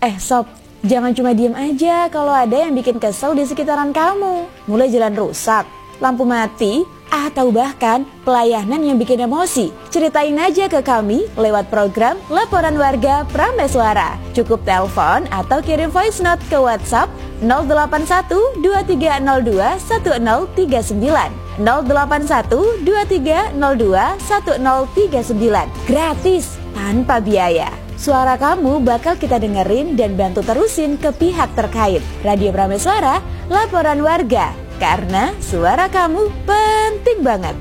Sob, jangan cuma diem aja kalau ada yang bikin kesel di sekitaran kamu. Mulai jalan rusak, lampu mati, atau bahkan pelayanan yang bikin emosi. Ceritain aja ke kami lewat program Laporan Warga Prameswara. Cukup telepon atau kirim voice note ke WhatsApp 081 2302 1039 081 2302 1039. Gratis, tanpa biaya. Suara kamu bakal kita dengerin dan bantu terusin ke pihak terkait. Radio Prameswara, Laporan Warga. Karena suara kamu penting banget.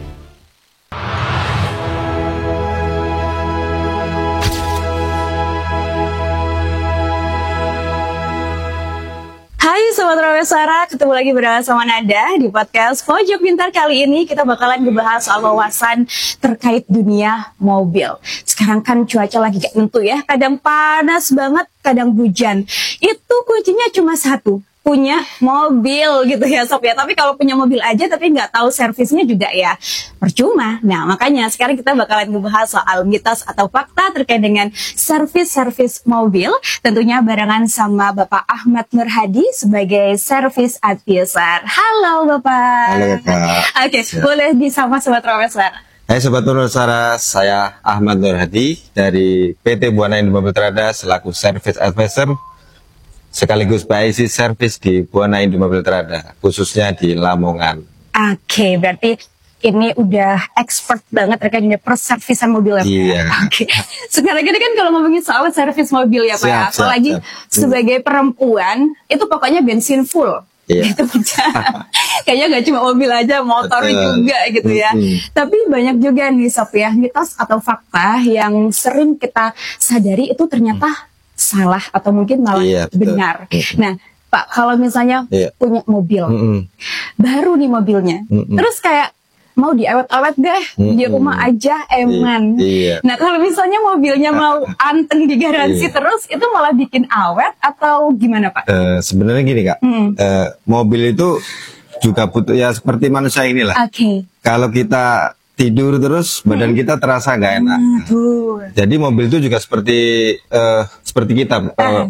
Hai Sobat Prameswara, ketemu lagi bersama Nada di podcast Pojok Pintar. Kali ini kita bakalan ngebahas soal wawasan terkait dunia mobil. Sekarang kan cuaca lagi gak nentu ya, kadang panas banget, kadang hujan. Itu kuncinya cuma satu, punya mobil gitu ya Sob ya. Tapi kalau punya mobil aja tapi nggak tahu servisnya juga ya percuma. Nah makanya sekarang kita bakalan ngebahas soal mitos atau fakta terkait dengan servis mobil. Tentunya barengan sama Bapak Ahmad Nur Hadi sebagai service advisor. Halo Bapak. Halo Bapak. Oke, boleh disapa Sobat Prameswara. Hai Sobat Prameswara, saya Ahmad Nur Hadi dari PT Buana Indo Mobil Trada selaku service advisor sekaligus PIC service di Buana Indo Mobil Trada, khususnya di Lamongan. Oke, berarti ini udah expert banget terkait dengan perservisan mobil ya Pak? Iya. Oke. Sekarang ini kan kalau ngomongin soal servis mobil ya Pak, Siap, apalagi sebagai perempuan, itu pokoknya bensin full. Iya. Gitu kayaknya gak cuma mobil aja, motor juga gitu ya. Tapi banyak juga nih Sob ya, mitos atau fakta yang sering kita sadari itu ternyata salah atau mungkin malah benar. Nah Pak, kalau misalnya punya mobil, baru nih mobilnya, terus kayak mau diawet-awet deh, di rumah aja eman. Nah kalau misalnya mobilnya mau anteng di garansi terus, itu malah bikin awet atau gimana Pak? Sebenarnya gini Kak, mobil itu juga butuh ya seperti manusia inilah. Kalau kita tidur terus badan kita terasa nggak enak. Jadi mobil itu juga seperti kita,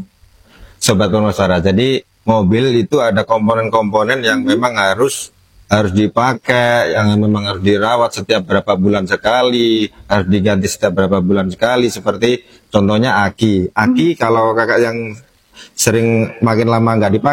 Sobat Prameswara. Jadi mobil itu ada komponen-komponen yang memang harus dipakai, yang memang harus dirawat setiap berapa bulan sekali, harus diganti setiap berapa bulan sekali. Seperti contohnya aki. Aki kalau kakak yang sering makin lama nggak dipakai,